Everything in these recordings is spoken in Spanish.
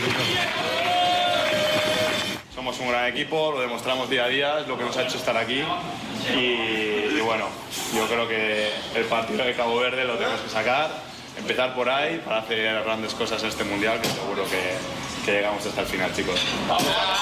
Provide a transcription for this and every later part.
Somos un gran equipo, lo demostramos día a día, es lo que nos ha hecho estar aquí y bueno, yo creo que el partido de Cabo Verde lo tenemos que sacar, empezar por ahí para hacer grandes cosas en este Mundial, que seguro que llegamos hasta el final, chicos. ¡Vamos!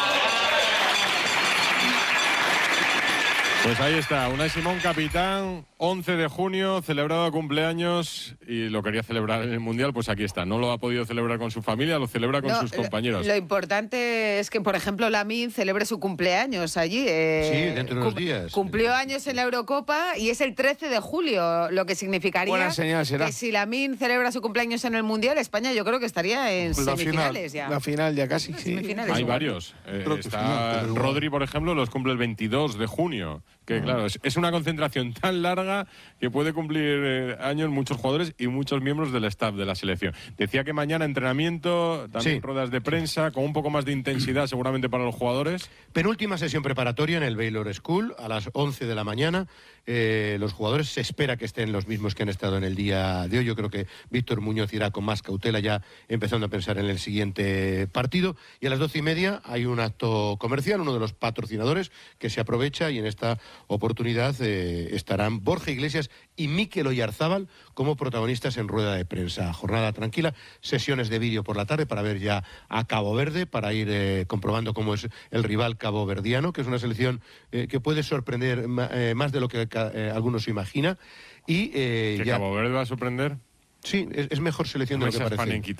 Pues ahí está, Unai Simón, capitán, 11 de junio, celebrado cumpleaños y lo quería celebrar en el Mundial, pues aquí está. No lo ha podido celebrar con su familia, lo celebra con sus compañeros. Lo importante es que, por ejemplo, Lamine celebre su cumpleaños allí. Sí, dentro de unos días. Cumplió años en la Eurocopa y es el 13 de julio, lo que significaría buena señal será. Que si Lamine celebra su cumpleaños en el Mundial, España yo creo que estaría en semifinales ya. La final ya casi, sí. Hay varios. Está Rodri, por ejemplo, los cumple el 22 de junio. Que claro, es una concentración tan larga que puede cumplir años muchos jugadores y muchos miembros del staff de la selección. Decía que mañana entrenamiento, también ruedas de prensa, con un poco más de intensidad seguramente para los jugadores. Penúltima sesión preparatoria en el Baylor School a las 11 de la mañana. Los jugadores se espera que estén los mismos que han estado en el día de hoy. Yo creo que Víctor Muñoz irá con más cautela ya empezando a pensar en el siguiente partido. Y a las 12:30 hay un acto comercial, uno de los patrocinadores que se aprovecha y en esta oportunidad estarán Borja Iglesias y Mikel Oyarzábal como protagonistas en rueda de prensa. Jornada tranquila, sesiones de vídeo por la tarde para ver ya a Cabo Verde, para ir comprobando cómo es el rival caboverdiano, que es una selección que puede sorprender más de lo que algunos se imagina. Y, ¿Que Cabo Verde va a sorprender? Sí, es mejor selección de lo que parece.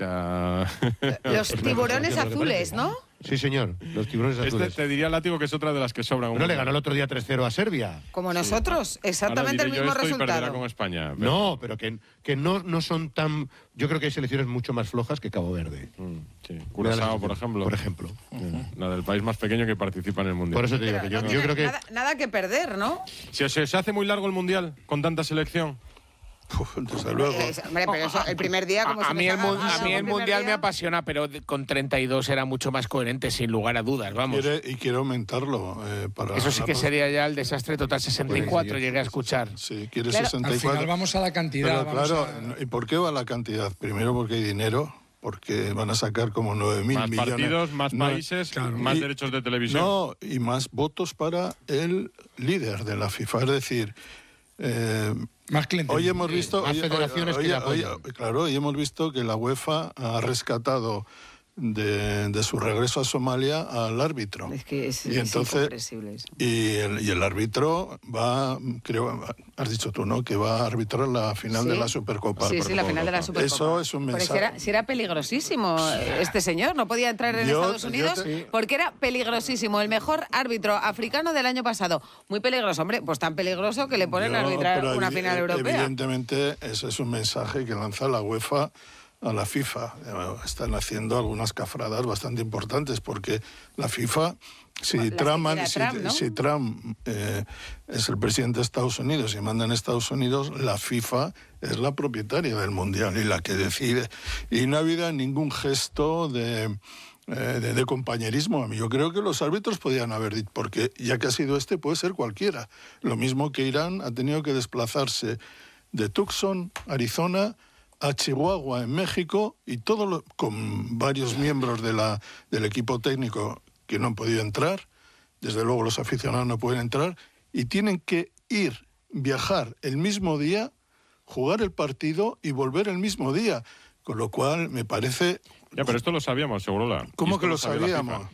Los tiburones azules, ¿no? Sí, señor, los tiburones azules. Te diría, Látigo, que es otra de las que sobran. No le ganó el otro día 3-0 a Serbia. Como nosotros, exactamente el mismo resultado. Perderá con España. No, pero que no son tan... Yo creo que hay selecciones mucho más flojas que Cabo Verde. Sí. Curazao, por ejemplo. Por ejemplo. La del país más pequeño que participa en el Mundial. Por eso te digo que yo creo que... Nada que perder, ¿no? ¿Se hace muy largo el Mundial con tanta selección? Desde luego. Hombre, pero eso, el primer día... Como a mí el Mundial me apasiona, pero con 32 era mucho más coherente, sin lugar a dudas, vamos. Quiere aumentarlo. Eso sí que sería ya el desastre total. 64 llegué a escuchar. Sí, quiere claro, 64. Al final vamos a la cantidad. Pero claro, ¿y por qué va la cantidad? Primero porque hay dinero, porque van a sacar como 9.000 millones. Más partidos, más países, más derechos de televisión. No, y más votos para el líder de la FIFA. Es decir... más clientes. Hoy hemos visto, hoy hemos visto que la UEFA ha rescatado de su regreso a Somalia al árbitro. Es que es incomprensible eso. Y el árbitro va, creo, has dicho tú, ¿no? Que va a arbitrar la final de la Supercopa. Sí, la final de la Supercopa. Eso es un mensaje. Pero si era peligrosísimo este señor, no podía entrar en Estados Unidos porque era peligrosísimo. El mejor árbitro africano del año pasado. Muy peligroso, hombre, pues tan peligroso que le ponen a arbitrar una final europea. Evidentemente, ese es un mensaje que lanza la UEFA a la FIFA. Están haciendo algunas cafradas bastante importantes porque la FIFA, si Trump es el presidente de Estados Unidos y manda en Estados Unidos, la FIFA es la propietaria del Mundial y la que decide. Y no ha habido ningún gesto de compañerismo. Yo creo que los árbitros podían haber dicho, porque ya que ha sido puede ser cualquiera. Lo mismo que Irán ha tenido que desplazarse de Tucson, Arizona, a Chihuahua, en México, y con varios miembros del equipo técnico que no han podido entrar. Desde luego los aficionados no pueden entrar, y tienen que viajar el mismo día, jugar el partido y volver el mismo día. Con lo cual, me parece... Ya, pero esto lo sabíamos, Segurola. ¿Cómo que lo sabíamos?